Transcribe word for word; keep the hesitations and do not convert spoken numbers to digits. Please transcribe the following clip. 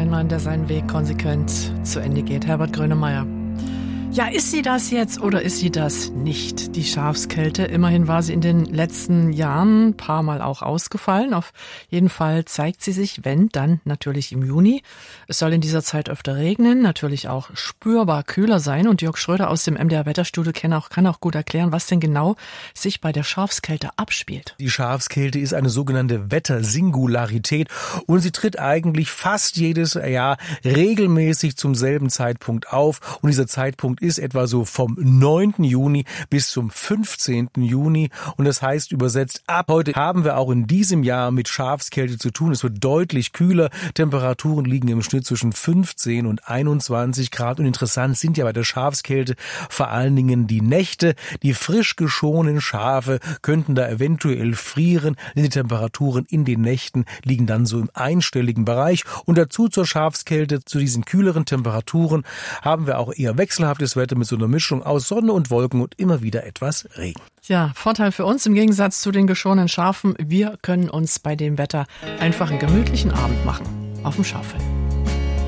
ein Mann, der seinen Weg konsequent zu Ende geht. Herbert Grönemeyer. Ja, ist sie das jetzt oder ist sie das nicht, die Schafskälte? Immerhin war sie in den letzten Jahren ein paar Mal auch ausgefallen. Auf jeden Fall zeigt sie sich, wenn, dann natürlich im Juni. Es soll in dieser Zeit öfter regnen, natürlich auch spürbar kühler sein. Und Jörg Schröder aus dem M D R-Wetterstudio kann auch, kann auch gut erklären, was denn genau sich bei der Schafskälte abspielt. Die Schafskälte ist eine sogenannte Wettersingularität und sie tritt eigentlich fast jedes Jahr regelmäßig zum selben Zeitpunkt auf. Und dieser Zeitpunkt ist etwa so vom neunten Juni bis zum fünfzehnten Juni. Und das heißt übersetzt, ab heute haben wir auch in diesem Jahr mit Schafskälte zu tun. Es wird deutlich kühler. Temperaturen liegen im Schnitt zwischen fünfzehn und einundzwanzig Grad. Und interessant sind ja bei der Schafskälte vor allen Dingen die Nächte. Die frisch geschorenen Schafe könnten da eventuell frieren, denn die Temperaturen in den Nächten liegen dann so im einstelligen Bereich. Und dazu zur Schafskälte, zu diesen kühleren Temperaturen, haben wir auch eher wechselhaftes Wetter mit so einer Mischung aus Sonne und Wolken und immer wieder etwas Regen. Ja, Vorteil für uns im Gegensatz zu den geschorenen Schafen, wir können uns bei dem Wetter einfach einen gemütlichen Abend machen auf dem Schaffell.